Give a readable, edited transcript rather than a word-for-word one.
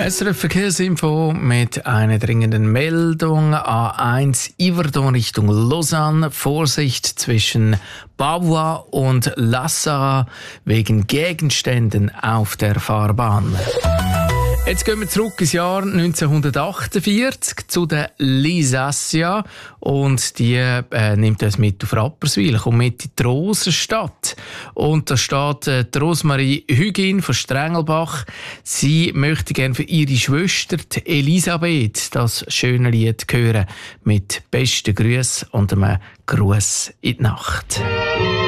SRF Verkehrsinfo mit einer dringenden Meldung. A1 Yverdon Richtung Lausanne. Vorsicht zwischen Bavois und Lassa wegen Gegenständen auf der Fahrbahn. Jetzt gehen wir zurück ins Jahr 1948 zu der Lisasia und die nimmt uns mit auf Rapperswil, kommt mit in die Rosenstadt. Und da steht die Rosmarie Hügin von Strengelbach. Sie möchte gerne für ihre Schwester die Elisabeth das schöne Lied hören mit besten Grüßen und einem Gruß in die Nacht.